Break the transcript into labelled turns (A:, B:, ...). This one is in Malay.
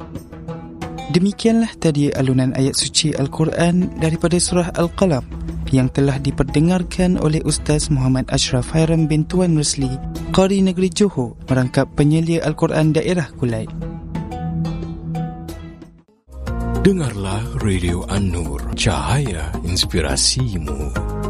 A: Demikianlah tadi alunan ayat suci Al-Quran daripada surah Al-Qalam yang telah diperdengarkan oleh Ustaz Muhammad Ashraf Hairam bin Tuan Rusli, Qari Negeri Johor, merangkap penyelia Al-Quran daerah Kulai.
B: Dengarlah Radio An-Nur, cahaya inspirasimu.